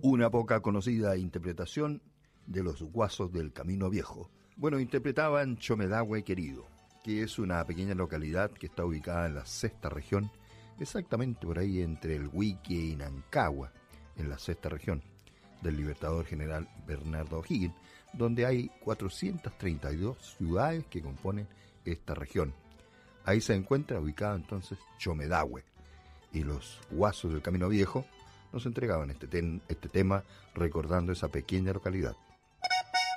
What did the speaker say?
Una poca conocida interpretación de los guasos del Camino Viejo. Bueno, interpretaban Chomedahue Querido, que es una pequeña localidad que está ubicada en la sexta región, exactamente por ahí entre el Huique y Nancagua, en la sexta región del Libertador General Bernardo O'Higgins, donde hay 432 ciudades que componen esta región. Ahí se encuentra ubicado entonces Chomedahue, y los guasos del Camino Viejo nos entregaban este tema recordando esa pequeña localidad.